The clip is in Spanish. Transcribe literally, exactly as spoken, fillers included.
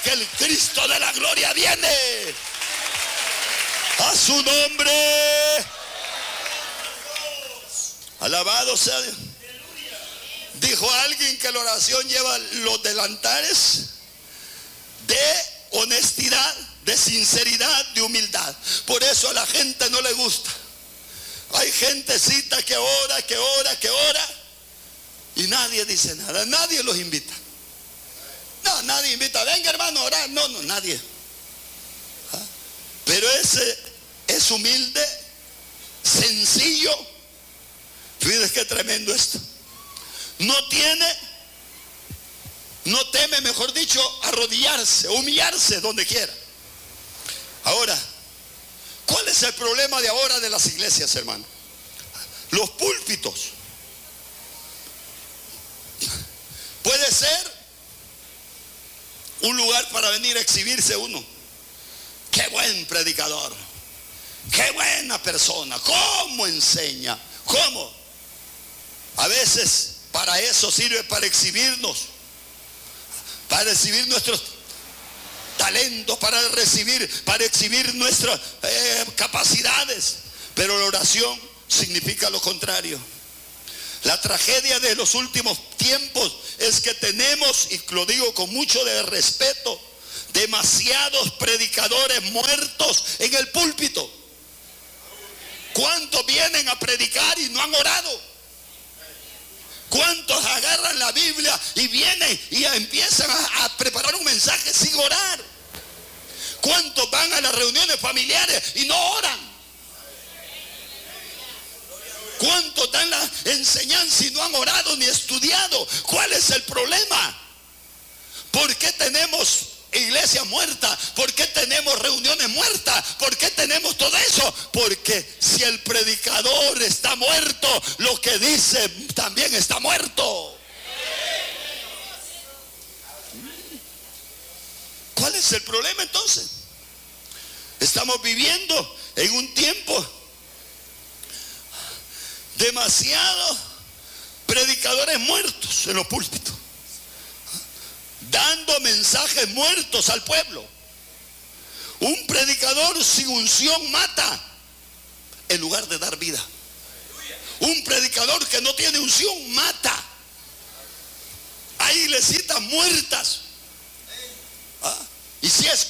que el Cristo de la gloria viene. A su nombre. Alabado sea Dios. Dijo alguien que la oración lleva los delantares de honestidad, de sinceridad, de humildad. Por eso a la gente no le gusta. Hay gentecita que ora, que ora, que ora y nadie dice nada, nadie los invita. No, nadie invita, venga hermano a orar. No, no, nadie. ¿Ah? Pero ese es humilde, sencillo. Fíjate qué tremendo esto. No tiene, no teme, mejor dicho, arrodillarse, humillarse donde quiera. Ahora, ¿cuál es el problema de ahora de las iglesias, hermano? Los púlpitos. Puede ser un lugar para venir a exhibirse uno. Qué buen predicador, qué buena persona, cómo enseña, cómo. A veces para eso sirve, para exhibirnos, para exhibir nuestros talentos, para recibir, para exhibir nuestras eh, capacidades. Pero la oración significa lo contrario. La tragedia de los últimos tiempos es que tenemos, y lo digo con mucho de respeto, demasiados predicadores muertos en el púlpito. ¿Cuántos vienen a predicar y no han orado? ¿Cuántos agarran la Biblia y vienen y empiezan a, a preparar un mensaje sin orar? ¿Cuántos van a las reuniones familiares y no oran? ¿Cuántos dan la enseñanza y no han orado ni estudiado? ¿Cuál es el problema? ¿Por qué tenemos iglesia muerta? ¿Por qué tenemos reuniones muertas? ¿Por qué tenemos todo eso? Porque si el predicador está muerto, lo que dice también está muerto. ¿Cuál es el problema entonces? Estamos viviendo en un tiempo demasiados predicadores muertos en los púlpitos, dando mensajes muertos al pueblo. Un predicador sin unción mata en lugar de dar vida. Un predicador que no tiene unción mata. Hay iglesias muertas. ¿Ah? Y si es